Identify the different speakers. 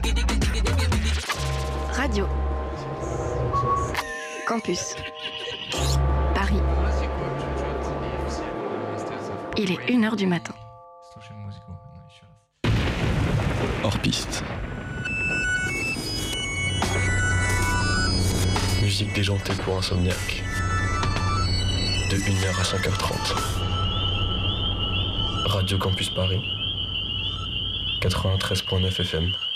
Speaker 1: Radio Campus Paris. Il est 1h du matin.
Speaker 2: Hors piste. Musique déjantée pour insomniaque. De 1h à 5h30. Radio Campus Paris. 93.9 FM.